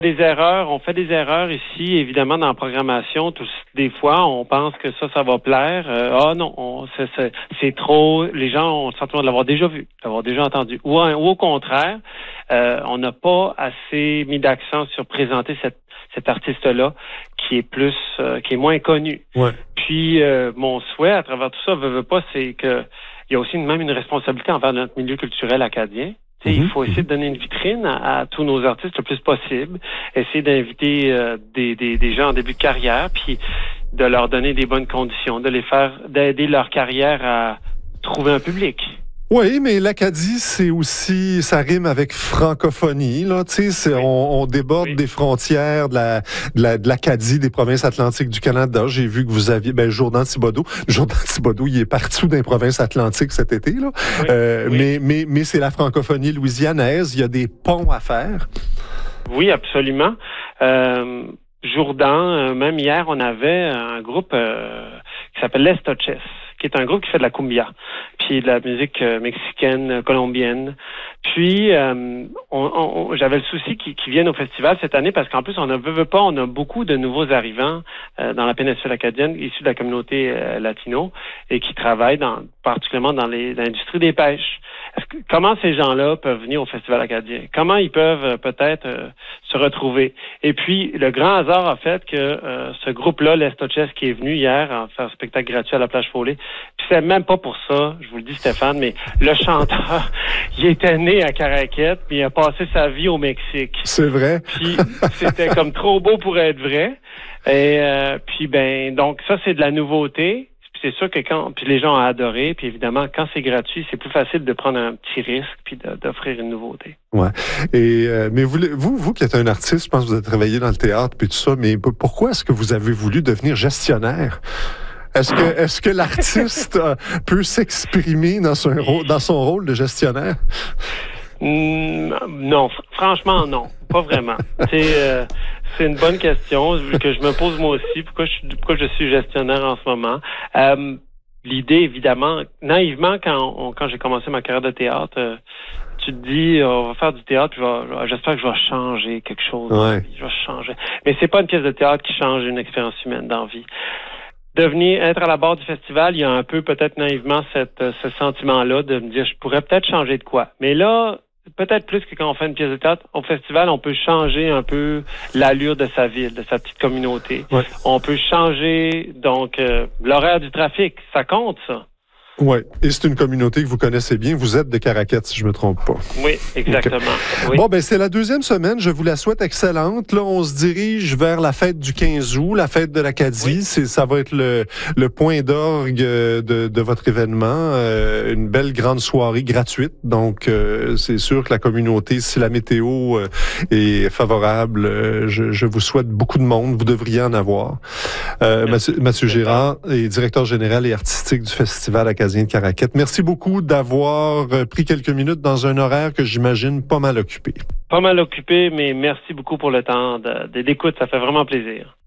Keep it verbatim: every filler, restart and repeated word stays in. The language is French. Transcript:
Des erreurs, on fait des erreurs ici, évidemment, dans la programmation. Tout, des fois, on pense que ça, ça va plaire. Euh, ah non, on, c'est, c'est, c'est trop. Les gens ont le sentiment de l'avoir déjà vu, d'avoir déjà entendu. Ou, ou au contraire, euh, on n'a pas assez mis d'accent sur présenter cette, cet artiste-là qui est plus, euh, qui est moins connu. Ouais. Puis, euh, mon souhait à travers tout ça, veut, veut pas, c'est que il y a aussi même une responsabilité envers notre milieu culturel acadien. Mm-hmm. Il faut essayer de donner une vitrine à, à tous nos artistes le plus possible, essayer d'inviter euh, des, des, des gens en début de carrière, puis de leur donner des bonnes conditions, de les faire, d'aider leur carrière à trouver un public. Oui, mais l'Acadie, c'est aussi, ça rime avec francophonie, là, tu sais, oui. on, on déborde oui. des frontières de, la, de, la, de l'Acadie, des provinces atlantiques du Canada. J'ai vu que vous aviez, ben, Jourdan Thibaudeau, Jourdan Thibaudeau, il est partout dans les provinces atlantiques cet été, là. Oui. Euh, oui. Mais, mais, mais c'est la francophonie louisianaise, il y a des ponts à faire. Oui, absolument. Euh, Jourdan, même hier, on avait un groupe euh, qui s'appelle Les Toches, qui est un groupe qui fait de la cumbia, puis de la musique euh, mexicaine, euh, colombienne. Puis, euh, on, on, j'avais le souci qu'ils, qu'ils viennent au festival cette année parce qu'en plus, on ne veut, veut pas, on a beaucoup de nouveaux arrivants euh, dans la péninsule acadienne, issus de la communauté euh, latino et qui travaillent dans, particulièrement dans les, l'industrie des pêches. Est-ce que, comment ces gens-là peuvent venir au festival acadien? Comment ils peuvent euh, peut-être euh, se retrouver? Et puis, le grand hasard a fait que euh, ce groupe-là, Les Toches, qui est venu hier en faire un spectacle gratuit à la Plage Foley, puis c'est même pas pour ça, je vous le dis Stéphane, mais le chanteur, il était né à Caraquet, puis il a passé sa vie au Mexique. C'est vrai. Puis c'était comme trop beau pour être vrai. Et euh, puis ben donc ça c'est de la nouveauté. C'est sûr que quand puis les gens ont adoré, puis évidemment quand c'est gratuit, c'est plus facile de prendre un petit risque puis de, d'offrir une nouveauté. Ouais. Et euh, mais vous, vous, vous qui êtes un artiste, je pense que vous avez travaillé dans le théâtre puis tout ça, mais pourquoi est-ce que vous avez voulu devenir gestionnaire? Est-ce que, est-ce que l'artiste euh, peut s'exprimer dans son, rôle, dans son rôle de gestionnaire? Mmh, non, fr- franchement, non. Pas vraiment. C'est, euh, c'est une bonne question que je me pose moi aussi. Pourquoi je, pourquoi je suis gestionnaire en ce moment? Euh, l'idée, évidemment, naïvement, quand, on, quand j'ai commencé ma carrière de théâtre, euh, tu te dis, on va faire du théâtre, puis je vais, j'espère que je vais changer quelque chose. Ouais. Je vais changer. Mais c'est pas une pièce de théâtre qui change une expérience humaine dans la vie. Devenir, être à la barre du festival, il y a un peu peut-être naïvement cette, ce sentiment-là de me dire, je pourrais peut-être changer de quoi. Mais là, peut-être plus que quand on fait une pièce de théâtre, au festival, on peut changer un peu l'allure de sa ville, de sa petite communauté. Ouais. On peut changer, donc, euh, l'horaire du trafic. Ça compte, ça. Oui, et c'est une communauté que vous connaissez bien. Vous êtes de Caraquet, si je me trompe pas. Oui, exactement. Okay. Oui. Bon, ben c'est la deuxième semaine. Je vous la souhaite excellente. Là, on se dirige vers la fête du quinze août, la fête de l'Acadie. Oui. C'est, ça va être le, le point d'orgue de, de votre événement. Euh, une belle grande soirée gratuite. Donc, euh, c'est sûr que la communauté, si la météo euh, est favorable, euh, je, je vous souhaite beaucoup de monde. Vous devriez en avoir. Euh, Mathieu, Mathieu Girard est directeur général et artistique du Festival Acadien de Caraquet. Merci beaucoup d'avoir pris quelques minutes dans un horaire que j'imagine pas mal occupé. Pas mal occupé, mais merci beaucoup pour le temps de, de, d'écoute. Ça fait vraiment plaisir.